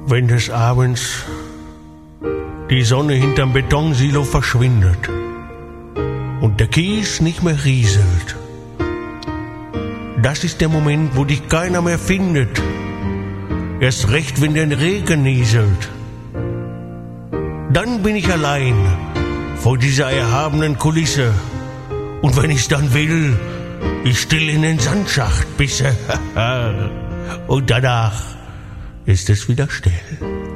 wenn des Abends die Sonne hinterm Betonsilo verschwindet und der Kies nicht mehr rieselt. Das ist der Moment, wo dich keiner mehr findet. Erst recht, wenn der Regen nieselt. Dann bin ich allein vor dieser erhabenen Kulisse. Und wenn ich's dann will, ich still in den Sandschacht bisse. Und danach ist es wieder still.